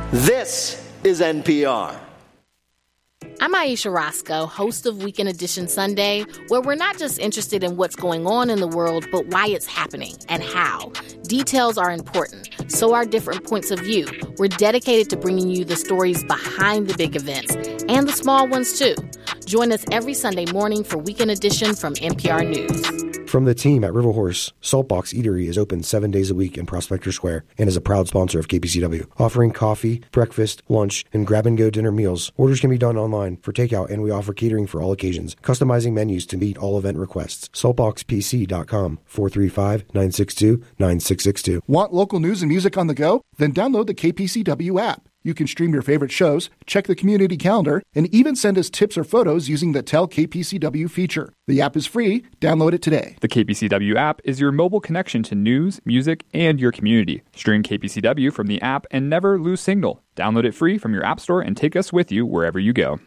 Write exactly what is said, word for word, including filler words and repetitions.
This is N P R. I'm Aisha Roscoe, host of Weekend Edition Sunday, where we're not just interested in what's going on in the world, but why it's happening and how. Details are important, so are different points of view. We're dedicated to bringing you the stories behind the big events, and the small ones too. Join us every Sunday morning for Weekend Edition from N P R News. From the team at River Horse, Saltbox Eatery is open seven days a week in Prospector Square and is a proud sponsor of K P C W, offering coffee, breakfast, lunch, and grab-and-go dinner meals. Orders can be done online for takeout, and we offer catering for all occasions, customizing menus to meet all event requests. saltbox p c dot com, four three five, nine six two, nine six six two. Want local news and music on the go? Then download the K P C W app. You can stream your favorite shows, check the community calendar, and even send us tips or photos using the Tell K P C W feature. The app is free. Download it today. The K P C W app is your mobile connection to news, music, and your community. Stream K P C W from the app and never lose signal. Download it free from your app store and take us with you wherever you go.